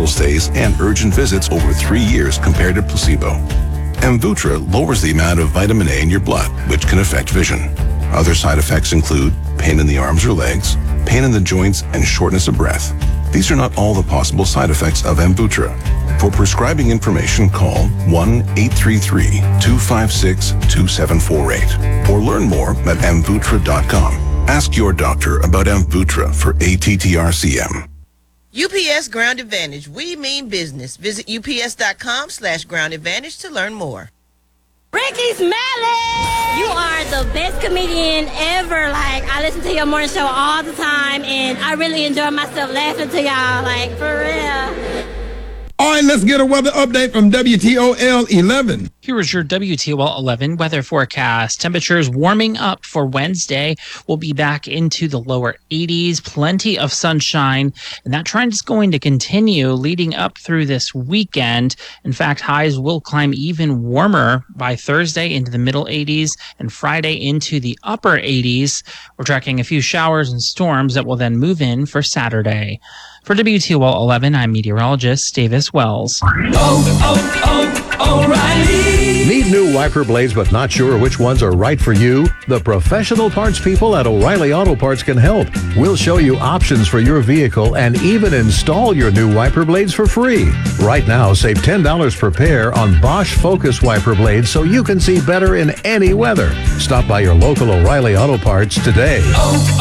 hospital stays and urgent visits over 3 years compared to placebo. Amvuttra lowers the amount of vitamin A in your blood, which can affect vision. Other side effects include pain in the arms or legs, pain in the joints, and shortness of breath. These are not all the possible side effects of Amvuttra. For prescribing information, call 1-833-256-2748 or learn more at amvuttra.com. Ask your doctor about Amvuttra for ATTRCM. UPS Ground Advantage. We mean business. Visit ups.com/Ground Advantage to learn more. Ricky Smiley! You are the best comedian ever. Like, I listen to your morning show all the time, and I really enjoy myself laughing to y'all. Like, for real. All right, let's get a weather update from WTOL 11. Here is your WTOL 11 weather forecast. Temperatures warming up for Wednesday. We'll be back into the lower 80s, plenty of sunshine, and that trend is going to continue leading up through this weekend. In fact, highs will climb even warmer by Thursday into the middle 80s and Friday into the upper 80s. We're tracking a few showers and storms that will then move in for Saturday. For WTOL 11, I'm meteorologist Davis Wells. O'Reilly. Need new wiper blades but not sure which ones are right for you? The professional parts people at O'Reilly Auto Parts can help. We'll show you options for your vehicle and even install your new wiper blades for free. Right now, save $10 per pair on Bosch Focus wiper blades so you can see better in any weather. Stop by your local O'Reilly Auto Parts today.